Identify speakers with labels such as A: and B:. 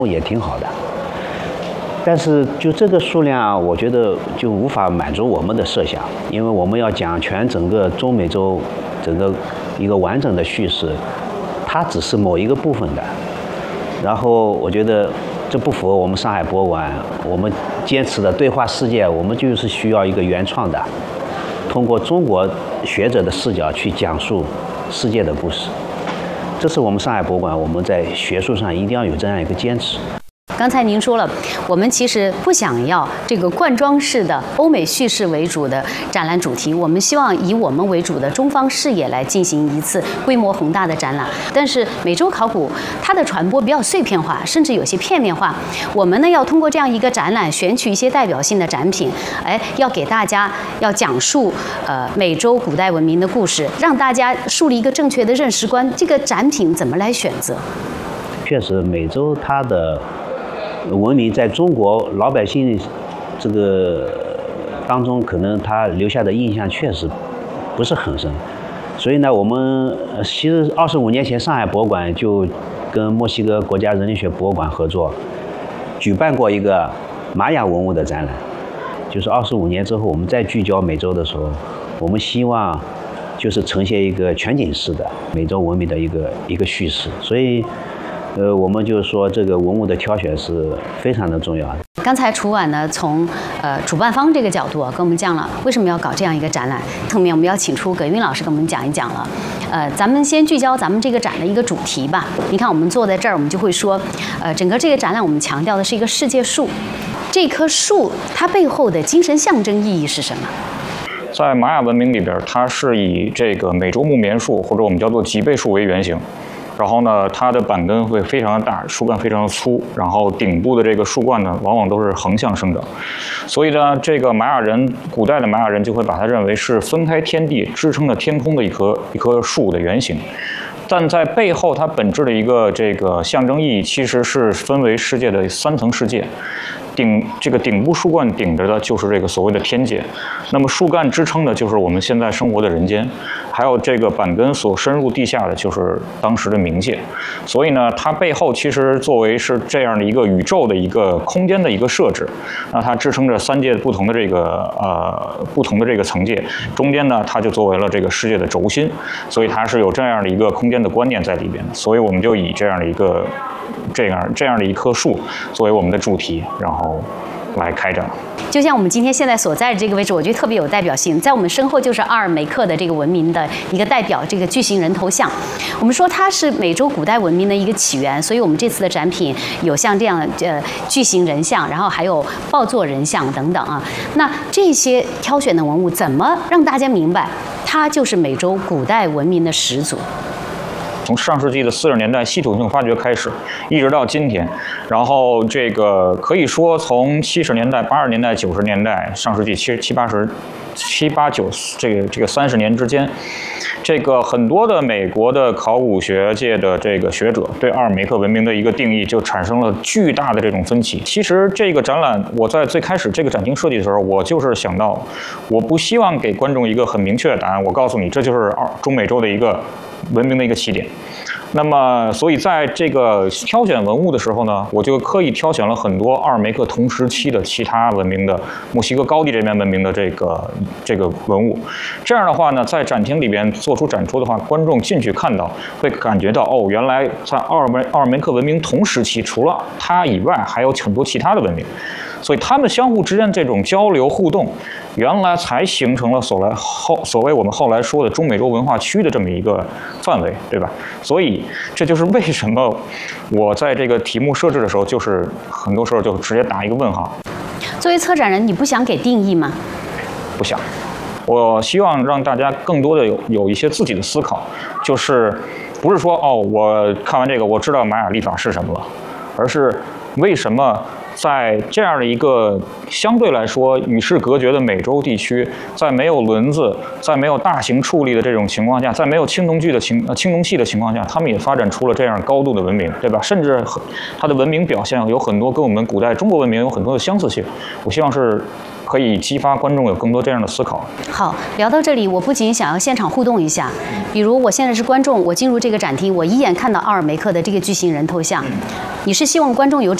A: 也挺好的。但是就这个数量，我觉得就无法满足我们的设想，因为我们要讲全整个中美洲整个一个完整的叙事，它只是某一个部分的。然后我觉得这不符合我们上海博物馆我们坚持的对话世界，我们就是需要一个原创的，通过中国学者的视角去讲述世界的故事。这是我们上海博物馆我们在学术上一定要有这样一个坚持。
B: 刚才您说了，我们其实不想要这个罐装式的欧美叙事为主的展览主题，我们希望以我们为主的中方视野来进行一次规模宏大的展览。但是美洲考古它的传播比较碎片化，甚至有些片面化。我们呢要通过这样一个展览，选取一些代表性的展品，要给大家要讲述美洲古代文明的故事，让大家树立一个正确的认识观。这个展品怎么来选择？
A: 确实，美洲它的文明在中国老百姓这个当中，可能他留下的印象确实不是很深。所以呢，我们其实25年前上海博物馆就跟墨西哥国家人类学博物馆合作，举办过一个玛雅文物的展览。就是25年之后，我们再聚焦美洲的时候，我们希望就是呈现一个全景式的美洲文明的一个叙事。所以我们就是说，这个文物的挑选是非常的重要的。
B: 刚才楚婉呢，从主办方这个角度跟我们讲了为什么要搞这样一个展览。后面我们要请出葛韵老师跟我们讲一讲了。咱们先聚焦咱们这个展的一个主题吧。你看，我们坐在这儿，我们就会说，整个这个展览我们强调的是一个世界树。这棵树它背后的精神象征意义是什么？
C: 在玛雅文明里边，它是以这个美洲木棉树或者我们叫做脊背树为原型。然后呢，它的板根会非常的大，树干非常的粗，然后顶部的这个树冠呢，往往都是横向生长。所以呢，这个古代的玛雅人就会把它认为是分开天地、支撑着天空的一棵树的原型。但在背后，它本质的一个这个象征意义，其实是分为世界的3层世界。顶部树冠顶着的就是这个所谓的天界，那么树干支撑的就是我们现在生活的人间，还有这个板根所深入地下的就是当时的冥界。所以呢，它背后其实作为是这样的一个宇宙的一个空间的一个设置，那它支撑着3界不同的这个层界，中间呢它就作为了这个世界的轴心，所以它是有这样的一个空间的观念在里边的。所以我们就以这样的一棵树作为我们的主题，然后来开展。
B: 就像我们今天现在所在的这个位置，我觉得特别有代表性。在我们身后就是阿尔梅克的这个文明的一个代表，这个巨型人头像。我们说它是美洲古代文明的一个起源，所以我们这次的展品有像这样巨型人像，然后还有抱座人像等等啊。那这些挑选的文物，怎么让大家明白它就是美洲古代文明的始祖？
C: 从上世纪的40年代系统性发掘开始，一直到今天，然后这个可以说从70年代、80年代、90年代，上世纪七八九这个30年之间，这个很多的美国的考古学界的这个学者对阿尔梅克文明的一个定义就产生了巨大的这种分歧。其实这个展览，我在最开始这个展厅设计的时候，我就是想到，我不希望给观众一个很明确的答案，我告诉你这就是中美洲的一个文明的一个起点。那么，所以在这个挑选文物的时候呢，我就刻意挑选了很多阿尔梅克同时期的其他文明的墨西哥高地这边文明的这个文物。这样的话呢，在展厅里边做出展出的话，观众进去看到会感觉到哦，原来在阿尔梅克文明同时期，除了它以外，还有很多其他的文明。所以他们相互之间这种交流互动，原来才形成了所谓我们后来说的中美洲文化区的这么一个范围，对吧？所以这就是为什么我在这个题目设置的时候，就是很多时候就直接打一个问号。
B: 作为策展人，你不想给定义吗？
C: 不想，我希望让大家更多的有一些自己的思考，就是不是说哦，我看完这个我知道玛雅历法是什么了，而是为什么在这样的一个相对来说与世隔绝的美洲地区，在没有轮子、在没有大型矗立的这种情况下，在没有青铜器的情况下，他们也发展出了这样高度的文明，对吧？甚至它的文明表现有很多跟我们古代中国文明有很多的相似性。我希望是可以激发观众有更多这样的思考。
B: 好，聊到这里，我不仅想要现场互动一下，比如我现在是观众，我进入这个展厅，我一眼看到奥尔梅克的这个巨型人头像，你是希望观众有